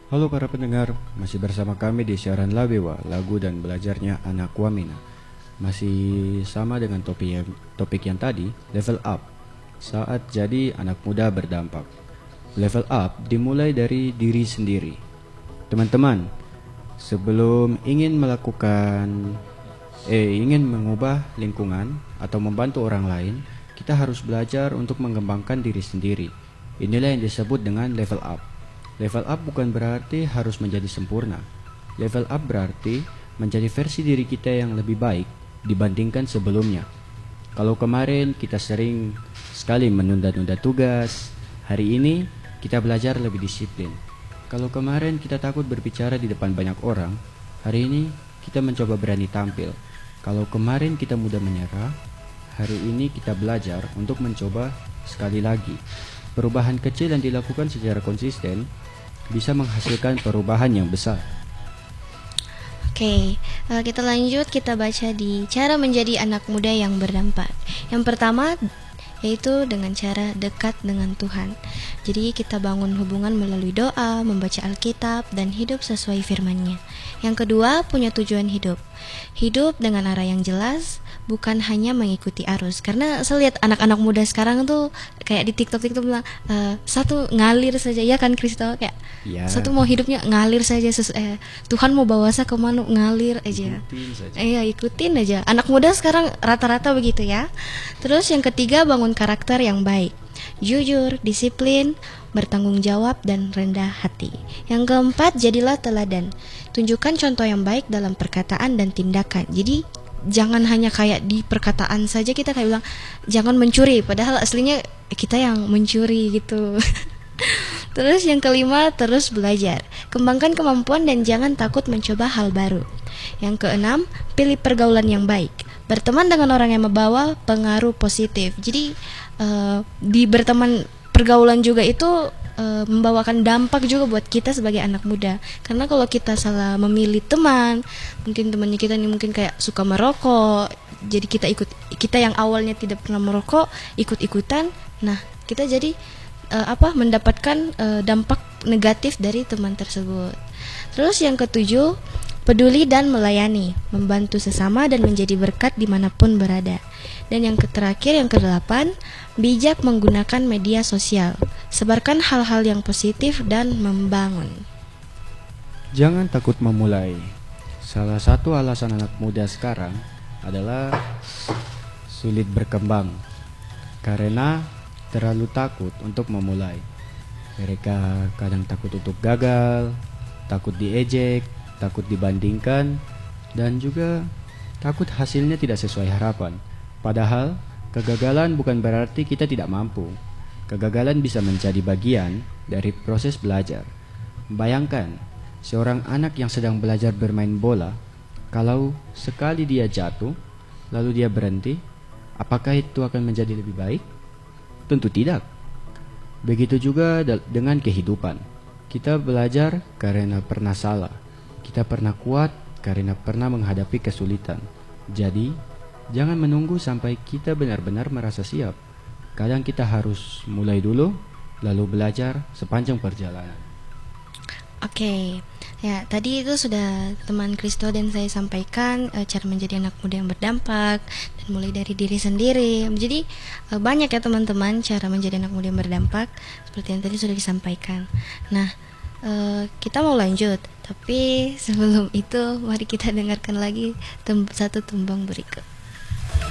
Halo para pendengar, masih bersama kami di siaran Labewa, lagu dan belajarnya anak Wamena. Masih sama dengan topik yang tadi, level up. Saat jadi anak muda berdampak. Level up dimulai dari diri sendiri. Teman-teman, sebelum ingin mengubah lingkungan atau membantu orang lain, kita harus belajar untuk mengembangkan diri sendiri. Inilah yang disebut dengan level up. Level up bukan berarti harus menjadi sempurna. Level up berarti menjadi versi diri kita yang lebih baik dibandingkan sebelumnya. Kalau kemarin kita sering sekali menunda-nunda tugas, hari ini kita belajar lebih disiplin. Kalau kemarin kita takut berbicara di depan banyak orang, hari ini kita mencoba berani tampil. Kalau kemarin kita mudah menyerah, hari ini kita belajar untuk mencoba sekali lagi. Perubahan kecil yang dilakukan secara konsisten bisa menghasilkan perubahan yang besar. Oke, kita lanjut, kita baca di cara menjadi anak muda yang berdampak. Yang pertama yaitu dengan cara dekat dengan Tuhan. Jadi kita bangun hubungan melalui doa, membaca Alkitab, dan hidup sesuai firman-Nya. Yang kedua, punya tujuan hidup. Hidup dengan arah yang jelas, bukan hanya mengikuti arus. Karena saya lihat anak-anak muda sekarang tuh kayak di TikTok bilang satu ngalir saja, ya kan Kristo, kayak satu mau hidupnya ngalir saja, Tuhan mau bawa saya kemana ngalir aja. Ikutin aja. Anak muda sekarang rata-rata begitu ya. Terus yang ketiga, bangun karakter yang baik. Jujur, disiplin, bertanggung jawab, dan rendah hati. Yang keempat, jadilah teladan. Tunjukkan contoh yang baik dalam perkataan dan tindakan. Jadi jangan hanya kayak di perkataan saja kita kayak bilang jangan mencuri, padahal aslinya kita yang mencuri gitu. Terus yang kelima, terus belajar. Kembangkan kemampuan dan jangan takut mencoba hal baru. Yang keenam, pilih pergaulan yang baik. Berteman dengan orang yang membawa pengaruh positif. Jadi di berteman pergaulan juga itu membawakan dampak juga buat kita sebagai anak muda. Karena kalau kita salah memilih teman, mungkin temannya kita ini mungkin kayak suka merokok, jadi kita yang awalnya tidak pernah merokok ikut-ikutan, nah kita jadi mendapatkan dampak negatif dari teman tersebut. Terus yang ketujuh, peduli dan melayani, membantu sesama dan menjadi berkat dimanapun berada. Dan yang terakhir, yang kedelapan, bijak menggunakan media sosial. Sebarkan hal-hal yang positif dan membangun. Jangan takut memulai. Salah satu alasan anak muda sekarang adalah sulit berkembang karena terlalu takut untuk memulai. Mereka kadang takut untuk gagal, takut diejek, takut dibandingkan, dan juga takut hasilnya tidak sesuai harapan. Padahal, kegagalan bukan berarti kita tidak mampu. Kegagalan bisa menjadi bagian dari proses belajar. Bayangkan, seorang anak yang sedang belajar bermain bola, kalau sekali dia jatuh, lalu dia berhenti, apakah itu akan menjadi lebih baik? Tentu tidak. Begitu juga dengan kehidupan. Kita belajar karena pernah salah. Kita pernah kuat karena pernah menghadapi kesulitan. Jadi, jangan menunggu sampai kita benar-benar merasa siap. Kadang kita harus mulai dulu, lalu belajar sepanjang perjalanan. Oke, ya tadi itu sudah teman Kristo dan saya sampaikan cara menjadi anak muda yang berdampak dan mulai dari diri sendiri. Jadi banyak ya teman-teman cara menjadi anak muda yang berdampak seperti yang tadi sudah disampaikan. Nah, kita mau lanjut, tapi sebelum itu mari kita dengarkan lagi satu tembang berikut.